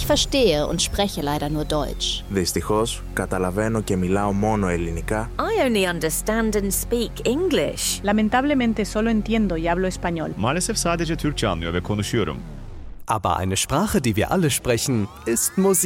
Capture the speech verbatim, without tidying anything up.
verstehe und spreche leider nur Deutsch. Δυστυχώς, καταλαβαίνω και μιλάω μόνο ελληνικά. I only understand and speak English. Lamentablemente solo entiendo y hablo español. Maalesef sadece Türkçe anlıyor ve konuşuyorum. Aber eine Sprache, die wir alle sprechen, ist Musik.